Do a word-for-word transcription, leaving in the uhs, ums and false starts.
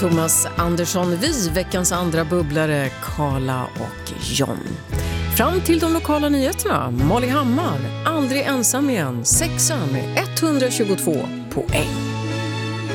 Thomas Andersson, vi, veckans andra bubblare, Carla och John. Fram till de lokala nyheterna, Molly Hammar, aldrig ensam igen, sexa med etthundratjugotvå poäng.